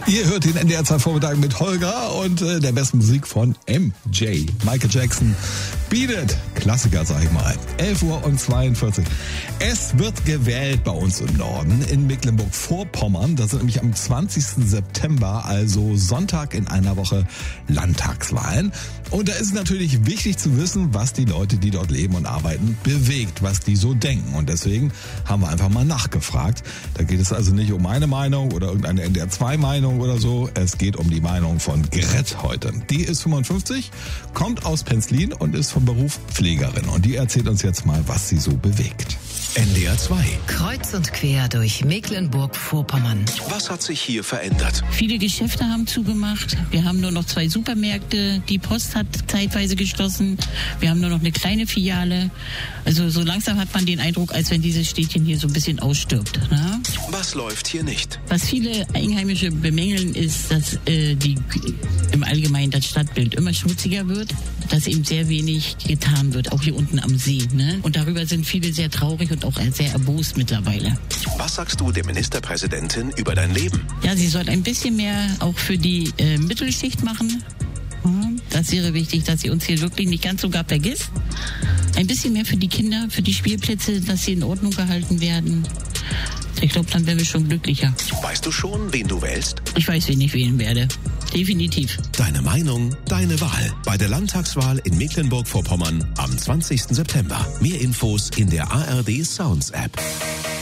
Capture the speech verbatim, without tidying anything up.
Ihr hört den N D R zwei Vormittag mit Holger und äh, der besten Musik von M J. Michael Jackson, Beat It. Klassiker, sag ich mal. elf Uhr zweiundvierzig. Es wird gewählt bei uns im Norden in Mecklenburg-Vorpommern. Das sind nämlich am zwanzigsten September, also Sonntag in einer Woche, Landtagswahlen. Und da ist es natürlich wichtig zu wissen, was die Leute, die dort leben und arbeiten, bewegt, was die so denken. Und deswegen haben wir einfach mal nachgefragt. Da geht es also nicht um meine Meinung oder irgendeine N D R zwei Meinung oder so. Es geht um die Meinung von Gret heute. Die ist fünfundfünfzig, kommt aus Penzlin und ist vom Beruf Pflegerin. Und die erzählt uns jetzt mal, was sie so bewegt. N D R zwei. Kreuz und quer durch Mecklenburg-Vorpommern. Was hat sich hier verändert? Viele Geschäfte haben zugemacht. Wir haben nur noch zwei Supermärkte. Die Post hat zeitweise geschlossen. Wir haben nur noch eine kleine Filiale. Also so langsam hat man den Eindruck, als wenn dieses Städtchen hier so ein bisschen ausstirbt. Ne? Was läuft hier nicht? Was viele Einheimische bemängeln, ist, dass äh, die, im Allgemeinen das Stadtbild immer schmutziger wird, dass eben sehr wenig getan wird, auch hier unten am See. Ne? Und darüber sind viele sehr traurig und auch sehr erbost mittlerweile. Was sagst du der Ministerpräsidentin über dein Leben? Ja, sie soll ein bisschen mehr auch für die äh, Mittelschicht machen. Das wäre wichtig, dass sie uns hier wirklich nicht ganz so gar vergisst. Ein bisschen mehr für die Kinder, für die Spielplätze, dass sie in Ordnung gehalten werden. Ich glaube, dann wären wir schon glücklicher. Weißt du schon, wen du wählst? Ich weiß, wen ich wählen werde. Definitiv. Deine Meinung, deine Wahl. Bei der Landtagswahl in Mecklenburg-Vorpommern am zwanzigsten September. Mehr Infos in der A R D Sounds App.